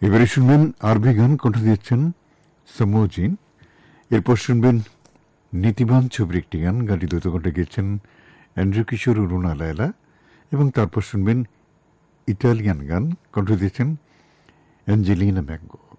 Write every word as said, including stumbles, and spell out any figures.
এবারে শুনবেন আরবি গান, কণ্ঠ দিয়েছেন সমুজিন। এরপর শুনবেন নীতিবান ছবির একটি গান, গানটি দ্বৈত কণ্ঠে গেয়েছেন অ্যান্ড্রু কিশোর ও রুনা লায়লা। এবং তারপর শুনবেন ইটালিয়ান গান, কণ্ঠ দিয়েছেন অ্যাঞ্জেলিনা ম্যাঙ্গো।